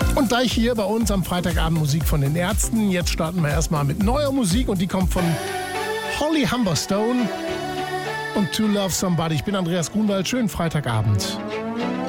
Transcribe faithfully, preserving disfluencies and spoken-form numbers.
Und gleich hier bei uns am Freitagabend Musik von den Ärzten. Jetzt starten wir erstmal mit neuer Musik und die kommt von Holly Humberstone und To Love Somebody. Ich bin Andreas Grunwald. Schönen Freitagabend.